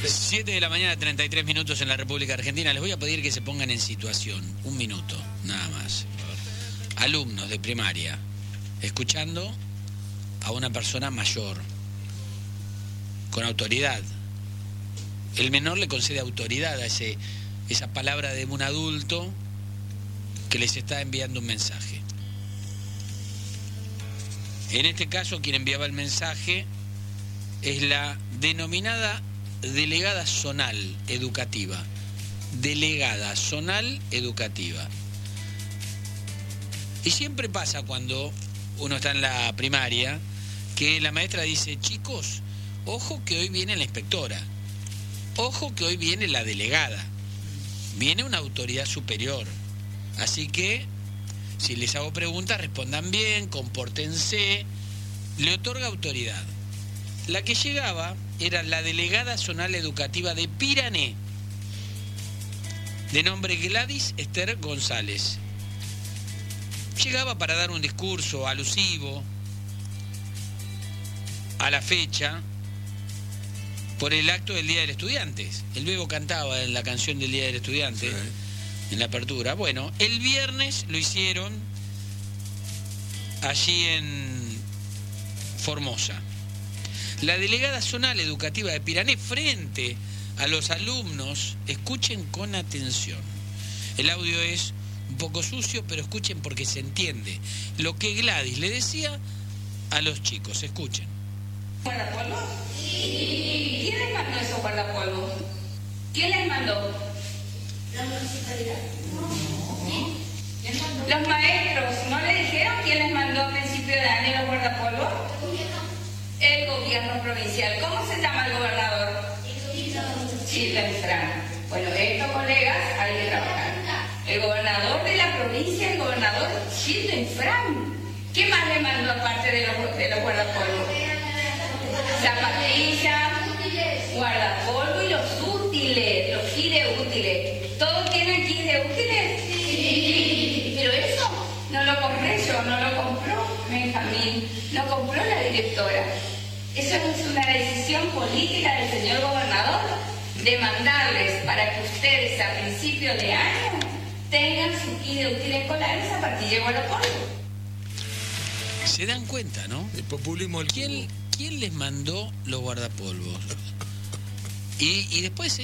7 de la mañana, 33 minutos en la República Argentina. Les voy a pedir que se pongan en situación. Un minuto, nada más. Alumnos de primaria, escuchando a una persona mayor, con autoridad. El menor le concede autoridad a esa palabra de un adulto que les está enviando un mensaje. En este caso, quien enviaba el mensaje es la denominada delegada zonal educativa. Delegada zonal educativa. Y siempre pasa cuando uno está en la primaria que la maestra dice: chicos, ojo que hoy viene la inspectora, ojo que hoy viene la delegada, viene una autoridad superior. Así que, si les hago preguntas, respondan bien, compórtense. Le otorga autoridad. La que llegaba era la delegada zonal educativa de Pirané, de nombre Gladys Esther González. Llegaba para dar un discurso alusivo a la fecha por el acto del Día del Estudiante. El Bebo cantaba en la canción del Día del Estudiante, sí, en la apertura. Bueno, el viernes lo hicieron allí en Formosa. La delegada zonal educativa de Pirané, frente a los alumnos, escuchen con atención. El audio es un poco sucio, pero escuchen porque se entiende lo que Gladys le decía a los chicos. Escuchen. ¿Guardapolvo? Sí. ¿Quién les mandó esos guardapolvos? ¿Quién les mandó? La municipalidad. No. Los maestros, ¿no le dijeron quién les mandó a principio de año los guardapolvos? El gobierno provincial. ¿Cómo se llama el gobernador? Chilton Infran. Bueno, estos colegas hay que trabajar. El gobernador de la provincia, el gobernador Chilton Infran. ¿Qué más le mandó aparte de los guardapolvos? Zapatillas, guardapolvo y los útiles, los kits de útiles. ¿Todos tienen kits de útiles? Sí. Pero eso no lo compré yo, no lo compró Benjamín, lo compró la directora. Eso es una decisión política del señor gobernador de mandarles para que ustedes a principio de año tengan su kit de útiles escolares a partir de guardapolvo. Se dan cuenta, ¿no? El populismo. ¿Quién les mandó los guardapolvos? Y después